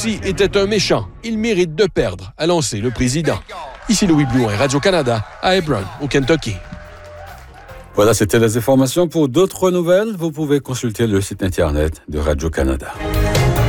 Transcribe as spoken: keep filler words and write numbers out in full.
Duplessis était un méchant. Il mérite de perdre, a lancé le président. Ici Louis Blouin, Radio-Canada, à Hebron, au Kentucky. Voilà, c'était les informations. Pour d'autres nouvelles, vous pouvez consulter le site Internet de Radio-Canada.